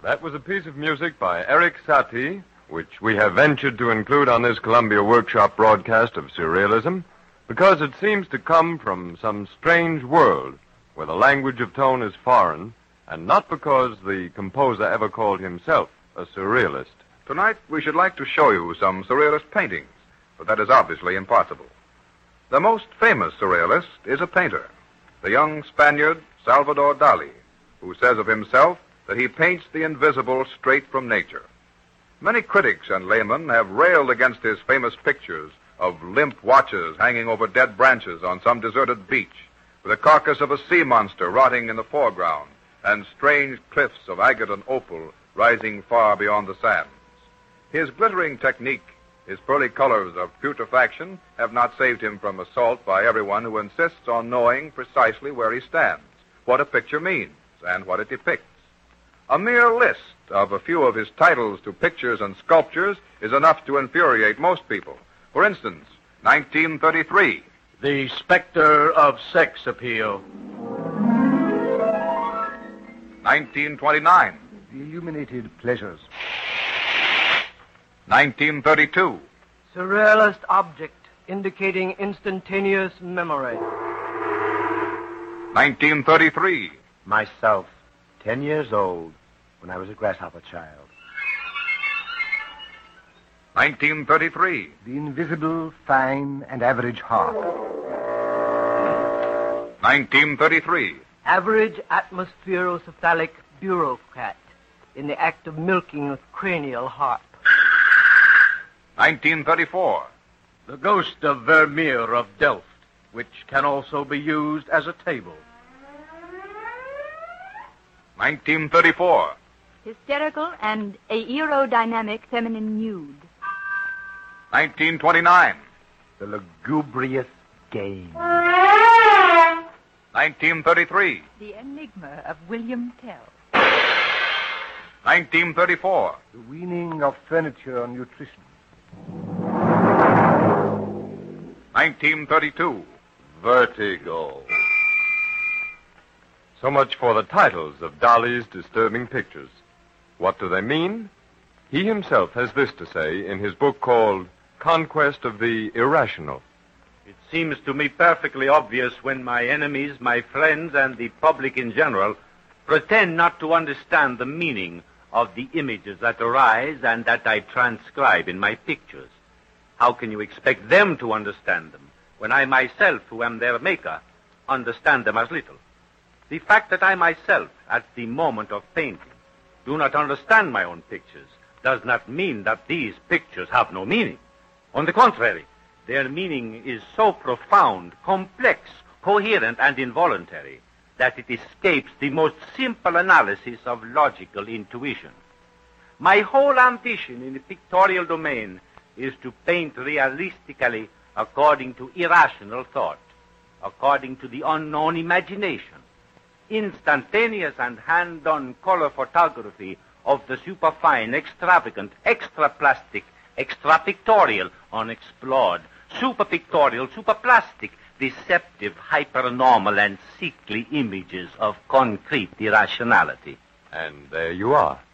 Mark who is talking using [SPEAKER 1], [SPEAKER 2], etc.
[SPEAKER 1] That was a piece of music by Erik Satie, which we have ventured to include on this Columbia Workshop broadcast of Surrealism, because it seems to come from some strange world where the language of tone is foreign, and not because the composer ever called himself a surrealist.
[SPEAKER 2] Tonight, we should like to show you some surrealist paintings, but that is obviously impossible. The most famous surrealist is a painter, the young Spaniard Salvador Dali, who says of himself that he paints the invisible straight from nature. Many critics and laymen have railed against his famous pictures of limp watches hanging over dead branches on some deserted beach, with the carcass of a sea monster rotting in the foreground, and strange cliffs of agate and opal rising far beyond the sands. His glittering technique, his pearly colors of putrefaction, have not saved him from assault by everyone who insists on knowing precisely where he stands, what a picture means, and what it depicts. A mere list of a few of his titles to pictures and sculptures is enough to infuriate most people. For instance, 1933.
[SPEAKER 3] The Spectre of Sex Appeal.
[SPEAKER 2] 1929.
[SPEAKER 4] The Illuminated Pleasures.
[SPEAKER 2] 1932.
[SPEAKER 5] Surrealist object indicating instantaneous memory.
[SPEAKER 2] 1933.
[SPEAKER 4] Myself, 10 years old, when I was a grasshopper child.
[SPEAKER 2] 1933.
[SPEAKER 4] The Invisible, Fine, and Average Heart.
[SPEAKER 2] 1933.
[SPEAKER 5] Average atmospherocephalic bureaucrat in the act of milking a cranial harp.
[SPEAKER 2] 1934.
[SPEAKER 3] The Ghost of Vermeer of Delft, which can also be used as a table.
[SPEAKER 2] 1934.
[SPEAKER 6] Hysterical and aerodynamic feminine nude.
[SPEAKER 2] 1929.
[SPEAKER 4] The Lugubrious Game.
[SPEAKER 2] 1933.
[SPEAKER 6] The Enigma of William Tell.
[SPEAKER 2] 1934.
[SPEAKER 4] The Weaning of Furniture on Nutrition.
[SPEAKER 2] 1932.
[SPEAKER 1] Vertigo. So much for the titles of Dali's disturbing pictures. What do they mean? He himself has this to say in his book called Conquest of the Irrational.
[SPEAKER 3] It seems to me perfectly obvious when my enemies, my friends, and the public in general pretend not to understand the meaning of the images that arise and that I transcribe in my pictures. How can you expect them to understand them when I myself, who am their maker, understand them as little? The fact that I myself, at the moment of painting, do not understand my own pictures does not mean that these pictures have no meaning. On the contrary, their meaning is so profound, complex, coherent, and involuntary that it escapes the most simple analysis of logical intuition. My whole ambition in the pictorial domain is to paint realistically according to irrational thought, according to the unknown imagination, instantaneous and hand-done color photography of the superfine, extravagant, extra-plastic, extra-pictorial, unexplored, super-pictorial, super-plastic, deceptive, hypernormal, and sickly images of concrete irrationality.
[SPEAKER 1] And there you are.